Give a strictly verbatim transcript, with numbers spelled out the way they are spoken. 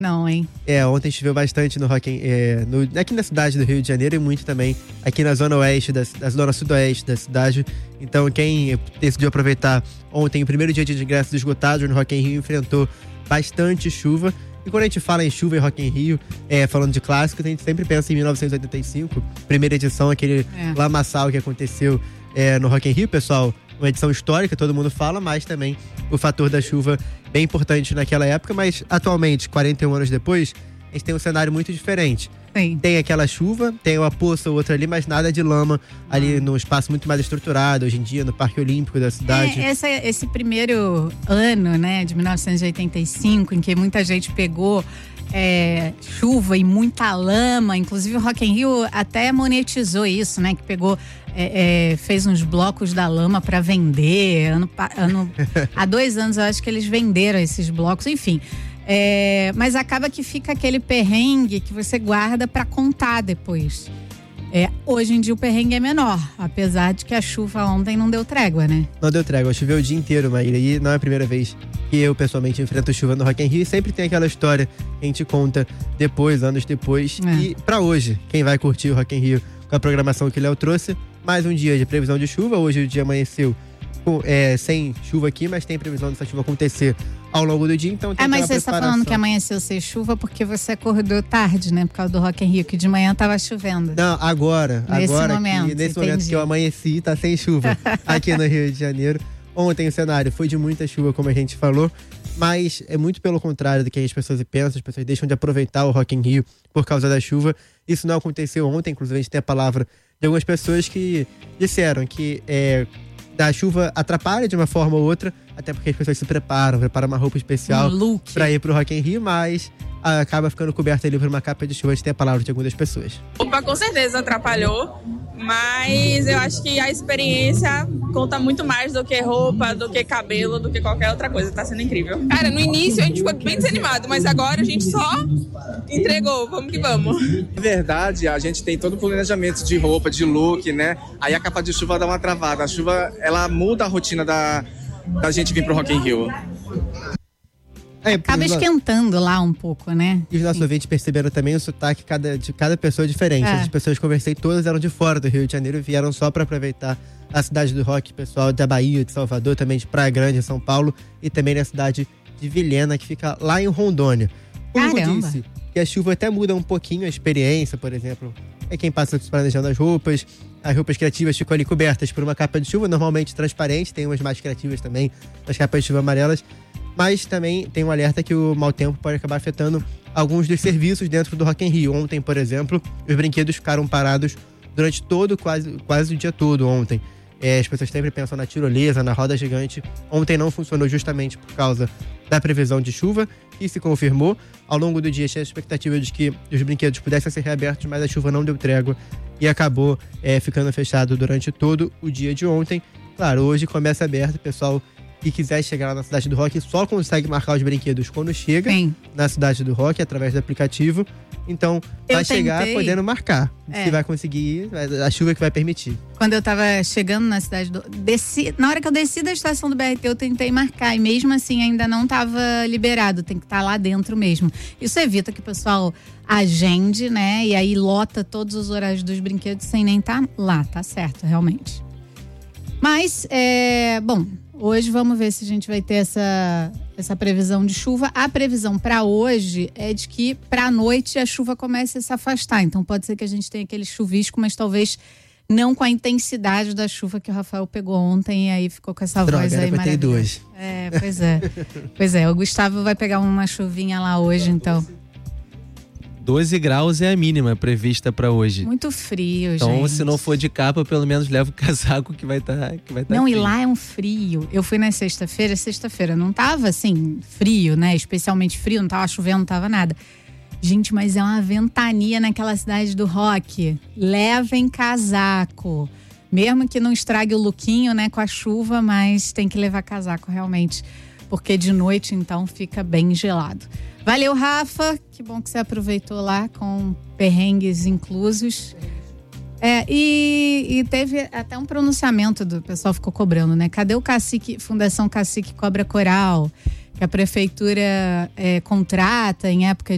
Não, hein? É, ontem choveu bastante no Rock in, é, no, aqui na cidade do Rio de Janeiro e muito também aqui na zona oeste, da, da zona sudoeste da cidade. Então quem decidiu aproveitar ontem, o primeiro dia de ingressos esgotados no Rock in Rio, enfrentou bastante chuva. E quando a gente fala em chuva em Rock in Rio, é, falando de clássicos, a gente sempre pensa em mil novecentos e oitenta e cinco, primeira edição, aquele é. lamaçal que aconteceu é, no Rock in Rio, pessoal. Uma edição histórica, todo mundo fala, mas também o fator da chuva bem importante naquela época. Mas atualmente, quarenta e um anos depois, a gente tem um cenário muito diferente. Sim. Tem aquela chuva, tem uma poça ou outra ali, mas nada de lama ali num espaço muito mais estruturado, hoje em dia, no Parque Olímpico da cidade. É, essa, esse primeiro ano, né, de mil novecentos e oitenta e cinco, em que muita gente pegou é, chuva e muita lama, inclusive o Rock in Rio até monetizou isso, né, que pegou... É, é, fez uns blocos da lama para vender. Ano, ano, há dois anos eu acho que eles venderam esses blocos, enfim. É, mas acaba que fica aquele perrengue que você guarda para contar depois. É, hoje em dia o perrengue é menor, apesar de que a chuva ontem não deu trégua, né? Não deu trégua, choveu o dia inteiro, Maíra, e não é a primeira vez que eu pessoalmente enfrento chuva no Rock in Rio. E sempre tem aquela história que a gente conta depois, anos depois. É. E pra hoje, quem vai curtir o Rock in Rio com a programação que o Léo trouxe, mais um dia de previsão de chuva. Hoje o dia amanheceu com, é, sem chuva aqui, mas tem previsão dessa chuva acontecer ao longo do dia, então tem É, mas você está falando que amanheceu sem chuva porque você acordou tarde, né? Por causa do Rock in Rio, que de manhã tava chovendo. Não, agora, nesse agora momento, que, nesse entendi. momento que eu amanheci, tá sem chuva aqui no Rio de Janeiro. Ontem o cenário foi de muita chuva, como a gente falou, mas é muito pelo contrário do que as pessoas pensam. As pessoas deixam de aproveitar o Rock in Rio por causa da chuva. Isso não aconteceu ontem, inclusive a gente tem a palavra de algumas pessoas que disseram que é, a chuva atrapalha de uma forma ou outra, até porque as pessoas se preparam, preparam uma roupa especial um para ir pro Rock in Rio, mas ah, acaba ficando coberta ali por uma capa de chuva. A gente tem a palavra de algumas pessoas. Opa, com certeza atrapalhou, mas eu acho que a experiência conta muito mais do que roupa, do que cabelo, do que qualquer outra coisa. Tá sendo incrível. Cara, no início a gente ficou bem desanimado, mas agora a gente só entregou, vamos que vamos. Na verdade, a gente tem todo o planejamento de roupa, de look, né? Aí a capa de chuva dá uma travada. A chuva, ela muda a rotina da, da gente vir pro Rock in Rio. É, acaba esquentando lá um pouco, né? E os nossos ouvintes perceberam também o sotaque cada, de cada pessoa diferente. É. As pessoas que conversei, todas eram de fora do Rio de Janeiro e vieram só para aproveitar a cidade do rock. Pessoal da Bahia, de Salvador, também de Praia Grande, em São Paulo, e também na cidade de Vilhena, que fica lá em Rondônia. Como eu disse, que a chuva até muda um pouquinho a experiência, por exemplo. É quem passa planejando as roupas. As roupas criativas ficam ali cobertas por uma capa de chuva, normalmente transparente. Tem umas mais criativas também, as capas de chuva amarelas. Mas também tem um alerta que o mau tempo pode acabar afetando alguns dos serviços dentro do Rock in Rio. Ontem, por exemplo, os brinquedos ficaram parados durante todo, quase, quase o dia todo ontem. É, as pessoas sempre pensam na tirolesa, na roda gigante. Ontem não funcionou justamente por causa da previsão de chuva, que se confirmou. Ao longo do dia tinha a expectativa de que os brinquedos pudessem ser reabertos, mas a chuva não deu trégua e acabou é, ficando fechado durante todo o dia de ontem. Claro, hoje começa aberto, pessoal que quiser chegar lá na Cidade do Rock só consegue marcar os brinquedos quando chega Sim. na Cidade do Rock, através do aplicativo. Então, eu vai tentei. chegar podendo marcar. É. Se vai conseguir, a chuva que vai permitir. Quando eu tava chegando na cidade do... Desci, na hora que eu desci da estação do B R T, eu tentei marcar. E mesmo assim, ainda não tava liberado. Tem que estar lá dentro mesmo. Isso evita que o pessoal agende, né? E aí lota todos os horários dos brinquedos sem nem estar lá. Tá certo, realmente. Mas, é... bom... Hoje vamos ver se a gente vai ter essa, essa previsão de chuva. A previsão para hoje é de que para a noite a chuva comece a se afastar. Então pode ser que a gente tenha aquele chuvisco, mas talvez não com a intensidade da chuva que o Rafael pegou ontem e aí ficou com essa Droga, voz aí maravilhosa. duas. É, pois é. Pois é, o Gustavo vai pegar uma chuvinha lá hoje, então. doze graus é a mínima prevista para hoje. Muito frio, então, gente. Então, se não for de capa, pelo menos leva o casaco que vai estar que vai tá Não, frio. E lá é um frio. Eu fui na sexta-feira, sexta-feira não tava assim, frio, né? Especialmente frio, não tava chovendo, não tava nada. Gente, mas é uma ventania naquela cidade do rock. Levem casaco. Mesmo que não estrague o lookinho, né, com a chuva, mas tem que levar casaco realmente. Porque de noite, então, fica bem gelado. Valeu, Rafa. Que bom que você aproveitou lá com perrengues inclusos. É, e, e teve até um pronunciamento do o pessoal ficou cobrando, né? Cadê o Cacique, Fundação Cacique Cobra Coral? Que a prefeitura é, contrata em época